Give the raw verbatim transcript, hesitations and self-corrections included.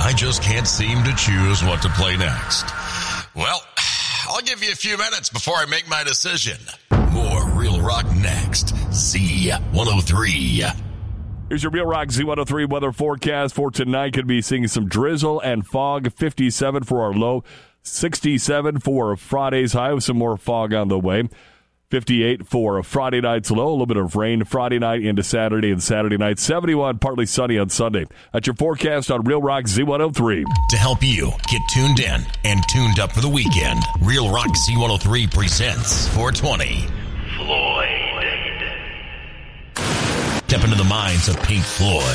I just can't seem to choose what to play next. Well, I'll give you a few minutes before I make my decision. More Real Rock next. Z one oh three. Here's your Real Rock Z one oh three weather forecast for tonight. Could be seeing some drizzle and fog. fifty-seven for our low. sixty-seven for Friday's high with some more fog on the way. fifty-eight for Friday night's low. A little bit of rain Friday night into Saturday and Saturday night. seventy-one, partly sunny on Sunday. That's your forecast on Real Rock Z one oh three. To help you get tuned in and tuned up for the weekend, Real Rock Z one oh three presents four twenty. Floyd. Step into the minds of Pink Floyd.